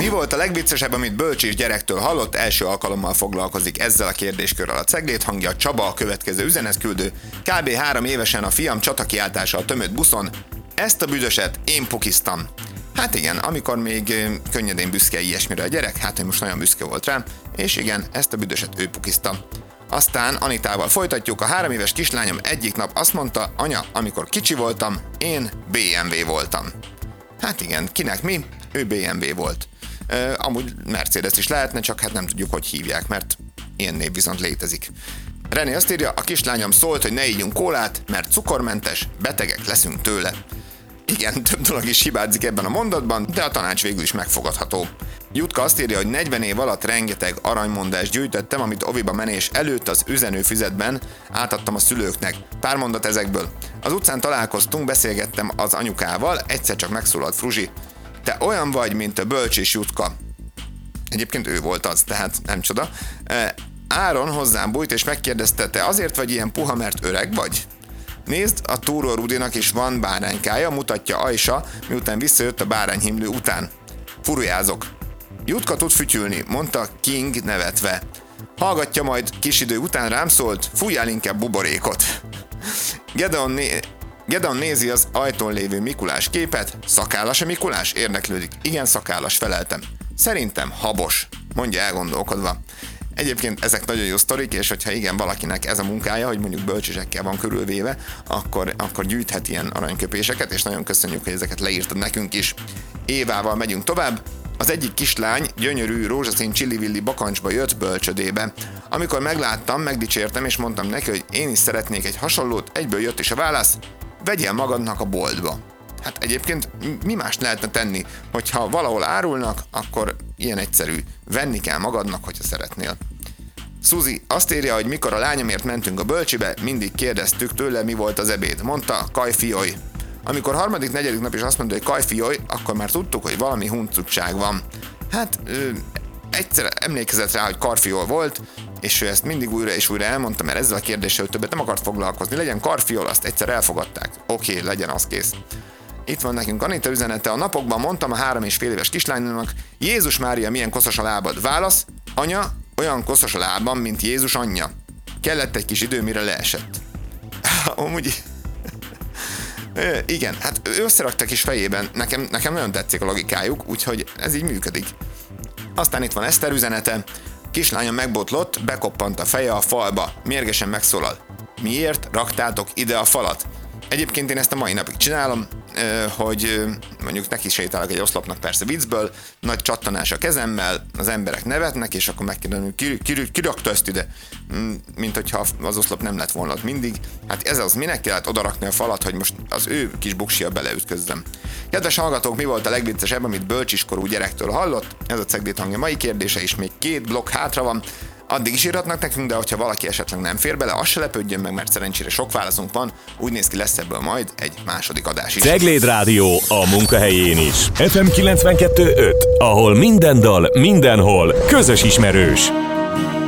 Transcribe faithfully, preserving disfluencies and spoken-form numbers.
Mi volt a legviccesebb, amit Bölcsés gyerektől hallott? Első alkalommal foglalkozik ezzel a kérdéskörrel a Ceglét hangja. Csaba a következő üzenetküldő. Kb. három évesen a fiam csatakiáltással tömött buszon. Ezt a büdöset én pukiztam. Hát igen, amikor még könnyedén büszke ilyesmire a gyerek, hát hogy most nagyon büszke volt rám, és igen, ezt a büdöset ő pukizta. Aztán Anitával folytatjuk, a három éves kislányom egyik nap azt mondta, anya, amikor kicsi voltam, én bé em vé voltam. Hát igen, kinek mi? Ő bé em vé volt. Uh, amúgy Mercedes is lehetne, csak hát nem tudjuk, hogy hívják, mert ilyen név viszont létezik. René azt írja, a kislányom szólt, hogy ne ígyunk kólát, mert cukormentes, betegek leszünk tőle. Igen, több dolog is hibázik ebben a mondatban, de a tanács végül is megfogadható. Jutka azt írja, hogy negyven év alatt rengeteg aranymondást gyűjtöttem, amit oviba menés előtt az üzenőfüzetben átadtam a szülőknek. Pár mondat ezekből. Az utcán találkoztunk, beszélgettem az anyukával, egyszer csak megszólalt Fruzsi. Te olyan vagy, mint a Bölcsés Jutka. Egyébként ő volt az, tehát nem csoda. Áron hozzám bújt és megkérdezte, te azért vagy ilyen puha, mert öreg vagy? Nézd, a Túró Rudinak is van báránykája, mutatja Ajsa, miután visszajött a bárányhimlő után. Furujázok. Jutka tud fütyülni, mondta King nevetve. Hallgatja, majd kis idő után rám szólt, fújjál inkább buborékot. Gedeon, né- Gedeon nézi az ajtón lévő Mikulás képet. Szakállas a Mikulás? Érdeklődik. Igen, szakállas, feleltem. Szerintem habos, mondja elgondolkodva. Egyébként ezek nagyon jó sztorik, és hogyha igen, valakinek ez a munkája, hogy mondjuk bölcsésekkel van körülvéve, akkor, akkor gyűjthet ilyen aranyköpéseket, és nagyon köszönjük, hogy ezeket leírtad nekünk is. Évával megyünk tovább. Az egyik kislány gyönyörű rózsaszín csillivilli bakancsba jött bölcsödébe. Amikor megláttam, megdicsértem, és mondtam neki, hogy én is szeretnék egy hasonlót, egyből jött is a válasz, vegyél magadnak a boltba. Hát egyébként mi más lehetne tenni, hogyha valahol árulnak, akkor ilyen egyszerű, venni kell magadnak, hogyha szeretnél. Suzi azt írja, hogy mikor a lányomért mentünk a bölcsibe, mindig kérdeztük tőle, mi volt az ebéd. Mondta, kajfioj. Amikor harmadik, negyedik nap is azt mondta, hogy kajfioj, akkor már tudtuk, hogy valami huncutság van. Hát ö, egyszer emlékezett rá, hogy karfiol volt, és ő ezt mindig újra és újra elmondta, mert ezzel a kérdéssel többet nem akart foglalkozni. Legyen karfiol, azt egyszer elfogadták. Oké, okay, legyen az kész. Itt van nekünk Anita üzenete. A napokban mondtam a három és fél éves kislánynak, Jézus Mária, milyen koszos a lábad. Válasz, anya, olyan koszos a lábam, mint Jézus anyja. Kellett egy kis idő, mire leesett. Amúgy... Igen, hát összeraktak kis fejében, nekem, nekem nagyon tetszik a logikájuk, úgyhogy ez így működik. Aztán itt van Eszter üzenete. Kislányom megbotlott, bekoppant a feje a falba. Mérgesen megszólal. Miért raktátok ide a falat? Egyébként én ezt a mai napig csinálom, hogy mondjuk neki sétálok egy oszlopnak persze viccből, nagy csattanás a kezemmel, az emberek nevetnek, és akkor megkérdezem, hogy ki, ki, ki rakta ezt ide? Mint hogyha az oszlop nem lett volna ott mindig. Hát ez az, minek kellett odarakni a falat, hogy most az ő kis buksia beleütközzem. Kedves hallgatók, mi volt a legviccesebb, amit bölcsiskorú gyerektől hallott? Ez a Ceglét hangja mai kérdése, és még két blokk hátra van. Addig is írhatnak nekünk, de hogyha valaki esetleg nem fér bele, az se lepődjön meg, mert szerencsére sok válaszunk van, úgy néz ki, lesz ebből majd egy második adás is. Cegléd Rádió a munkahelyén is. ef em kilencvenkettő öt, ahol minden dal, mindenhol közös ismerős.